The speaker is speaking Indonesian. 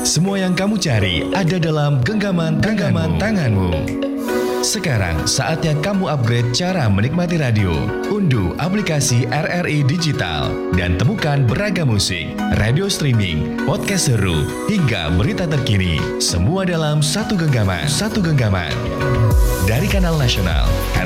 Semua yang kamu cari ada dalam genggaman tanganmu. Sekarang saatnya kamu upgrade cara menikmati radio. Unduh aplikasi RRI Digital dan temukan beragam musik, radio streaming, podcast seru, hingga berita terkini. Semua dalam satu genggaman. Dari kanal nasional,